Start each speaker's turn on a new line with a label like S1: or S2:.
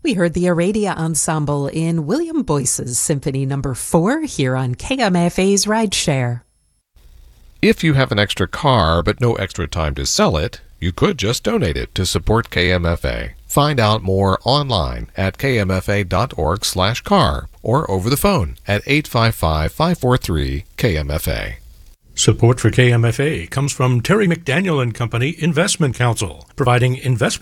S1: We heard the Aradia Ensemble in William Boyce's Symphony No. 4 here on KMFA's Rideshare.
S2: If you have an extra car but no extra time to sell it, you could just donate it to support KMFA. Find out more online at kmfa.org/car or over the phone at 855-543-KMFA.
S3: Support for KMFA comes from Terry McDaniel and Company Investment Counsel, providing investment